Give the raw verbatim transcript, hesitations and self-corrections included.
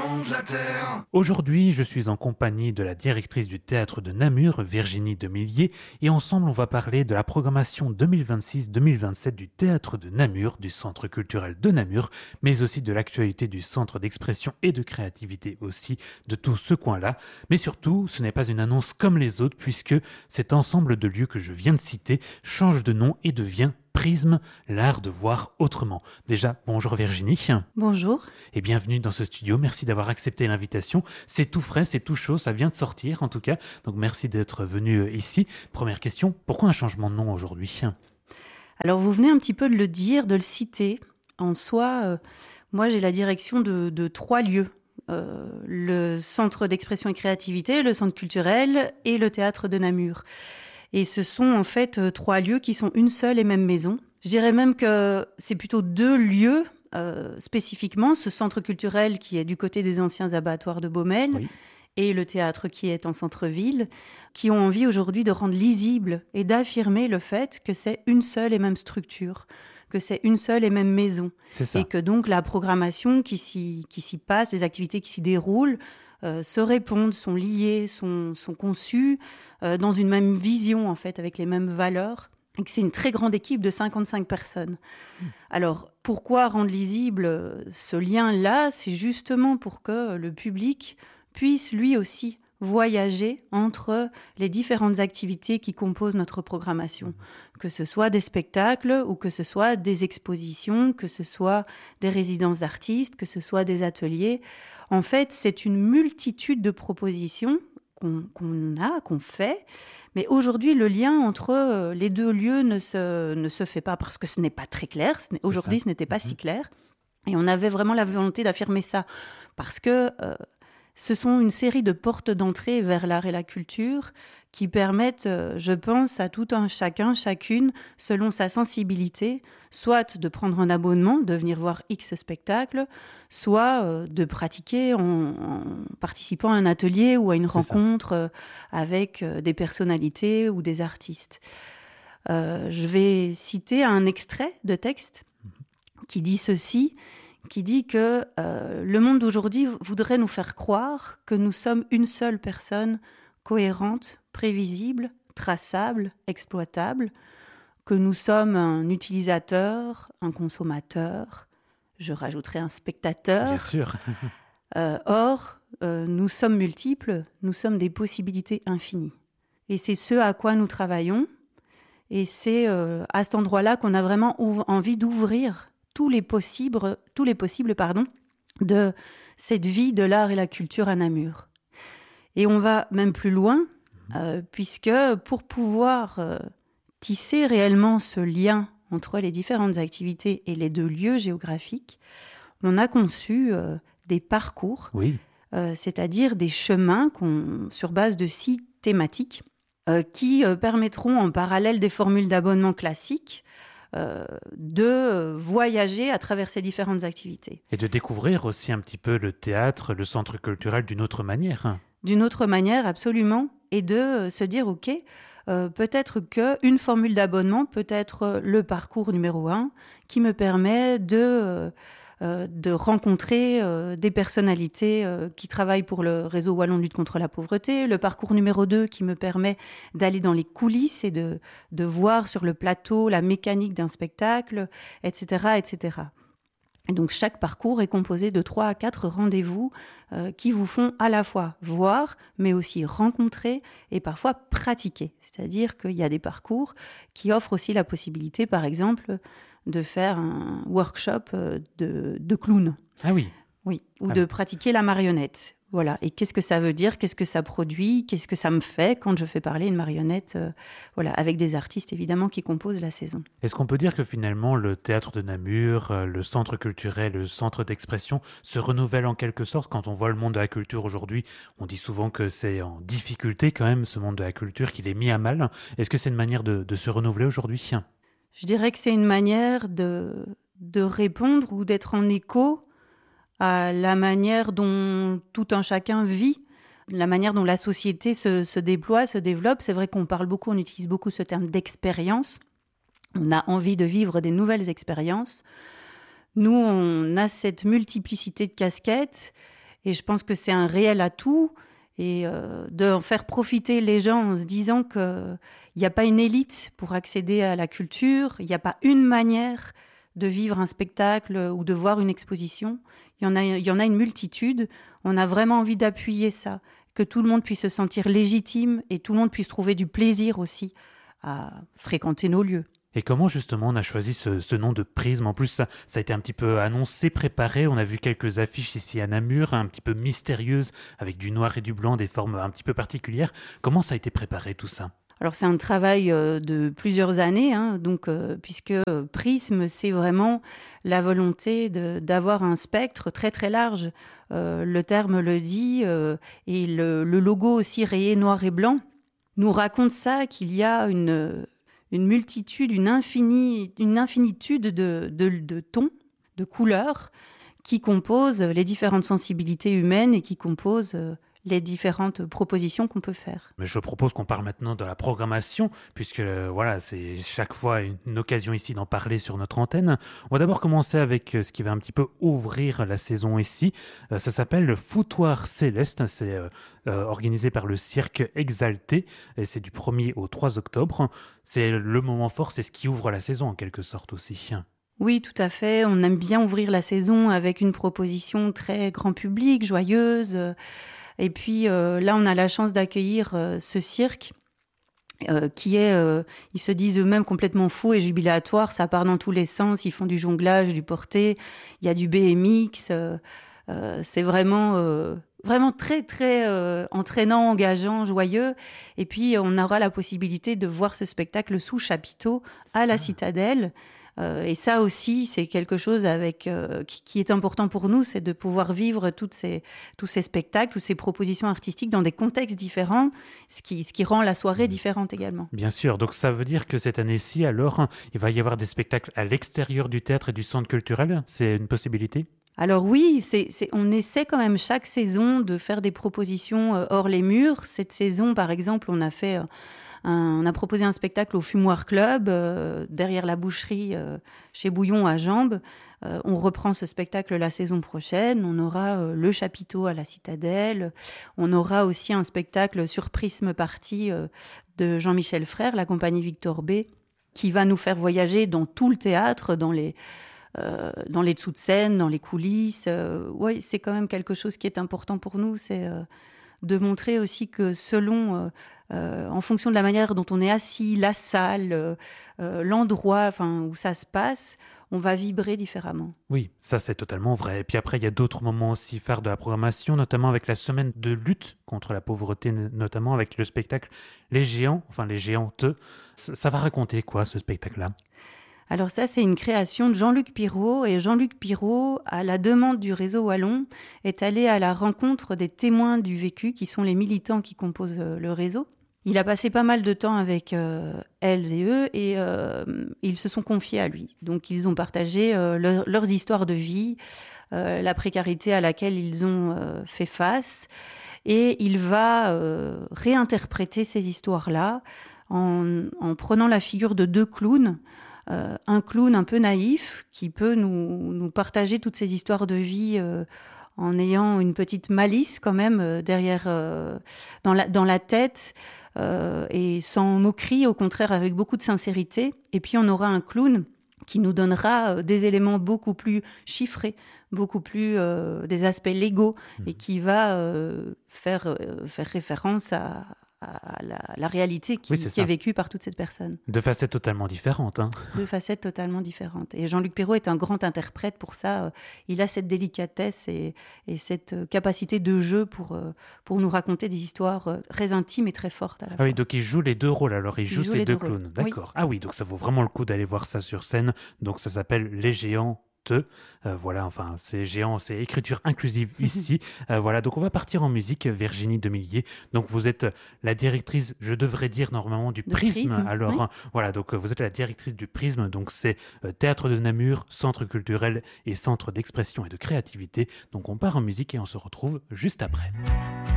long de la terre. Aujourd'hui, je suis en compagnie de la directrice du théâtre de Namur, Virginie Demillier, et ensemble on va parler de la programmation deux mille vingt-six deux mille vingt-sept du théâtre de Namur, du centre culturel de Namur, mais aussi de l'actualité du centre d'expression et de créativité aussi de tout ce coin-là. Mais surtout, ce n'est pas une annonce comme les autres puisque cet ensemble de lieux que je viens de citer change de nom et devient Prisme, l'art de voir autrement. Déjà, bonjour Virginie. Bonjour. Et bienvenue dans ce studio. Merci d'avoir accepté l'invitation. C'est tout frais, c'est tout chaud, ça vient de sortir en tout cas. Donc merci d'être venu ici. Première question, pourquoi un changement de nom aujourd'hui ? Alors vous venez un petit peu de le dire, de le citer. En soi, euh, moi j'ai la direction de, de trois lieux. Euh, le centre d'expression et créativité, le centre culturel et le théâtre de Namur. Et ce sont en fait euh, trois lieux qui sont une seule et même maison. Je dirais même que c'est plutôt deux lieux euh, spécifiquement, ce centre culturel qui est du côté des anciens abattoirs de Baumel Oui. et le théâtre qui est en centre-ville, qui ont envie aujourd'hui de rendre lisible et d'affirmer le fait que c'est une seule et même structure, que c'est une seule et même maison. C'est ça. Et que donc la programmation qui s'y, qui s'y passe, les activités qui s'y déroulent, Euh, se répondent, sont liées, sont, sont conçues euh, dans une même vision, en fait, avec les mêmes valeurs. Et que c'est une très grande équipe de cinquante-cinq personnes. Mmh. Alors, pourquoi rendre lisible euh, ce lien-là ? C'est justement pour que le public puisse, lui aussi, voyager entre les différentes activités qui composent notre programmation. Mmh. Que ce soit des spectacles ou que ce soit des expositions, que ce soit des résidences d'artistes, que ce soit des ateliers. En fait, c'est une multitude de propositions qu'on, qu'on a, qu'on fait. Mais aujourd'hui, le lien entre les deux lieux ne se, ne se fait pas parce que ce n'est pas très clair. Ce aujourd'hui, ce n'était pas mmh. si clair. Et on avait vraiment la volonté d'affirmer ça. Parce que euh, ce sont une série de portes d'entrée vers l'art et la culture qui permettent, euh, je pense, à tout un chacun, chacune, selon sa sensibilité, soit de prendre un abonnement, de venir voir X spectacle, soit euh, de pratiquer en, en participant à un atelier ou à une C'est rencontre euh, avec euh, des personnalités ou des artistes. Euh, je vais citer un extrait de texte qui dit ceci, qui dit que euh, le monde d'aujourd'hui voudrait nous faire croire que nous sommes une seule personne cohérente, prévisible, traçable, exploitable, que nous sommes un utilisateur, un consommateur, je rajouterai un spectateur. Bien sûr. euh, or, euh, nous sommes multiples, nous sommes des possibilités infinies. Et c'est ce à quoi nous travaillons, et c'est euh, à cet endroit-là qu'on a vraiment ouv- envie d'ouvrir tous les possibles, tous les possibles pardon, de cette vie de l'art et la culture à Namur. Et on va même plus loin, euh, puisque pour pouvoir euh, tisser réellement ce lien entre les différentes activités et les deux lieux géographiques, on a conçu euh, des parcours, oui. euh, c'est-à-dire des chemins qu'on, sur base de six thématiques euh, qui euh, permettront en parallèle des formules d'abonnement classiques Euh, de voyager à travers ces différentes activités. Et de découvrir aussi un petit peu le théâtre, le centre culturel d'une autre manière. D'une autre manière, absolument. Et de euh, se dire, OK, euh, peut-être qu'une formule d'abonnement peut être le parcours numéro un qui me permet de... Euh, de rencontrer euh, des personnalités euh, qui travaillent pour le réseau Wallon de lutte contre la pauvreté. Le parcours numéro deux qui me permet d'aller dans les coulisses et de, de voir sur le plateau la mécanique d'un spectacle, et cetera, et cetera. Et donc chaque parcours est composé de trois à quatre rendez-vous euh, qui vous font à la fois voir, mais aussi rencontrer et parfois pratiquer. C'est-à-dire qu'il y a des parcours qui offrent aussi la possibilité, par exemple, de faire un workshop de, de clown. Ah oui. Oui, ou ah de oui. pratiquer la marionnette. Voilà. Et qu'est-ce que ça veut dire ? Qu'est-ce que ça produit ? Qu'est-ce que ça me fait quand je fais parler une marionnette euh, voilà, avec des artistes, évidemment, qui composent la saison. Est-ce qu'on peut dire que finalement, le théâtre de Namur, le centre culturel, le centre d'expression se renouvelle en quelque sorte ? Quand on voit le monde de la culture aujourd'hui, on dit souvent que c'est en difficulté quand même, ce monde de la culture, qu'il est mis à mal. Est-ce que c'est une manière de, de se renouveler aujourd'hui ? Je dirais que c'est une manière de, de répondre ou d'être en écho à la manière dont tout un chacun vit, la manière dont la société se, se déploie, se développe. C'est vrai qu'on parle beaucoup, on utilise beaucoup ce terme d'expérience. On a envie de vivre des nouvelles expériences. Nous, on a cette multiplicité de casquettes Et je pense que c'est un réel atout. Et euh, d'en faire profiter les gens en se disant qu'il n'y a pas une élite pour accéder à la culture, il n'y a pas une manière de vivre un spectacle ou de voir une exposition. Il y en a, il y en a une multitude. On a vraiment envie d'appuyer ça, que tout le monde puisse se sentir légitime et tout le monde puisse trouver du plaisir aussi à fréquenter nos lieux. Et comment justement on a choisi ce, ce nom de Prisme? En plus, ça, ça a été un petit peu annoncé, préparé. On a vu quelques affiches ici à Namur, un petit peu mystérieuses, avec du noir et du blanc, des formes un petit peu particulières. Comment ça a été préparé tout ça? Alors c'est un travail euh, de plusieurs années, hein, donc, euh, puisque euh, Prisme, c'est vraiment la volonté de, d'avoir un spectre très très large. Euh, le terme le dit, euh, et le, le logo aussi rayé noir et blanc nous raconte ça, qu'il y a une... une multitude, une, infini, une infinitude de, de, de tons, de couleurs qui composent les différentes sensibilités humaines et qui composent les différentes propositions qu'on peut faire. Mais je propose qu'on parle maintenant de la programmation, puisque euh, voilà, c'est chaque fois une occasion ici d'en parler sur notre antenne. On va d'abord commencer avec ce qui va un petit peu ouvrir la saison ici. Euh, ça s'appelle le Foutoir Céleste. C'est euh, euh, organisé par le Cirque Exalté et c'est du premier au trois octobre. C'est le moment fort, c'est ce qui ouvre la saison en quelque sorte aussi. Oui, tout à fait. On aime bien ouvrir la saison avec une proposition très grand public, joyeuse. Et puis euh, là, on a la chance d'accueillir euh, ce cirque euh, qui est, euh, ils se disent eux-mêmes complètement fous et jubilatoires. Ça part dans tous les sens. Ils font du jonglage, du porté. Il y a du B M X. Euh, euh, c'est vraiment, euh, vraiment très, très euh, entraînant, engageant, joyeux. Et puis, on aura la possibilité de voir ce spectacle sous chapiteau à la Citadelle. Euh, et ça aussi, c'est quelque chose avec, euh, qui, qui est important pour nous, c'est de pouvoir vivre toutes ces, tous ces spectacles, toutes ces propositions artistiques dans des contextes différents, ce qui, ce qui rend la soirée différente également. Bien sûr, donc ça veut dire que cette année-ci, alors, il va y avoir des spectacles à l'extérieur du théâtre et du centre culturel? C'est une possibilité? Alors oui, c'est, c'est, on essaie quand même chaque saison de faire des propositions euh, hors les murs. Cette saison, par exemple, on a fait... Euh, Un, on a proposé un spectacle au Fumoir Club, euh, derrière la boucherie euh, chez Bouillon à Jambes. Euh, on reprend ce spectacle la saison prochaine. On aura euh, le chapiteau à la Citadelle. On aura aussi un spectacle sur Prisme Party euh, de Jean-Michel Frère, la compagnie Victor B, qui va nous faire voyager dans tout le théâtre, dans les, euh, dans les dessous de scène, dans les coulisses. Euh, ouais, c'est quand même quelque chose qui est important pour nous. C'est euh, de montrer aussi que selon... Euh, Euh, en fonction de la manière dont on est assis, la salle, euh, euh, l'endroit enfin, où ça se passe, on va vibrer différemment. Oui, ça c'est totalement vrai. Et puis après, il y a d'autres moments aussi phares de la programmation, notamment avec la semaine de lutte contre la pauvreté, notamment avec le spectacle Les Géants, enfin Les Géantes. Ça, ça va raconter quoi, ce spectacle-là ? Alors ça, c'est une création de Jean-Luc Pirot. Et Jean-Luc Pirot, à la demande du réseau Wallon, est allé à la rencontre des témoins du vécu, qui sont les militants qui composent le réseau. Il a passé pas mal de temps avec euh, elles et eux, et euh, ils se sont confiés à lui. Donc ils ont partagé euh, leur, leurs histoires de vie, euh, la précarité à laquelle ils ont euh, fait face. Et il va euh, réinterpréter ces histoires-là en, en prenant la figure de deux clowns. Euh, un clown un peu naïf qui peut nous, nous partager toutes ces histoires de vie euh, en ayant une petite malice quand même euh, derrière, euh, dans, la, dans la tête euh, et sans moquerie, au contraire avec beaucoup de sincérité. Et puis on aura un clown qui nous donnera euh, des éléments beaucoup plus chiffrés, beaucoup plus euh, des aspects légaux mmh. et qui va euh, faire, euh, faire référence à... à la, la réalité qui, oui, qui est vécue par toutes ces personnes. De facettes totalement différentes. Hein. De facettes totalement différentes. Et Jean-Luc Pirot est un grand interprète pour ça. Il a cette délicatesse et, et cette capacité de jeu pour, pour nous raconter des histoires très intimes et très fortes à la ah fois. Oui, donc il joue les deux rôles, alors il, il joue, joue ces deux, deux clowns. Rôles. D'accord. Oui. Ah oui, donc ça vaut vraiment le coup d'aller voir ça sur scène. Donc ça s'appelle Les Géants. Euh, voilà, enfin, c'est géant, c'est écriture inclusive ici. euh, voilà, donc on va partir en musique, Virginie Demillier. Donc vous êtes la directrice, je devrais dire normalement du Prisme. Prisme. Alors, oui. euh, voilà, donc vous êtes la directrice du Prisme. Donc c'est euh, Théâtre de Namur, Centre culturel et Centre d'expression et de créativité. Donc on part en musique et on se retrouve juste après.